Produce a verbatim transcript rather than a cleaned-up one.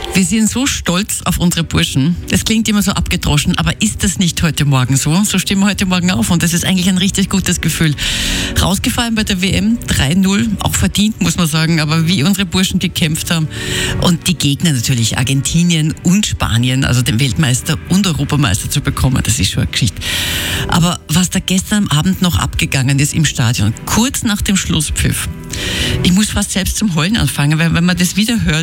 Wir sind so stolz auf unsere Burschen. Das klingt immer so abgedroschen, aber ist das nicht heute Morgen so? So stehen wir heute Morgen auf und das ist eigentlich ein richtig gutes Gefühl. Rausgefallen bei der W M, drei null, auch verdient, muss man sagen, aber wie unsere Burschen gekämpft haben. Und die Gegner natürlich, Argentinien und Spanien, also den Weltmeister und Europameister zu bekommen, das ist schon eine Geschichte. Aber was da gestern Abend noch abgegangen ist im Stadion, kurz nach dem Schlusspfiff, ich muss fast selbst zum Heulen anfangen, weil wenn man das wieder hört,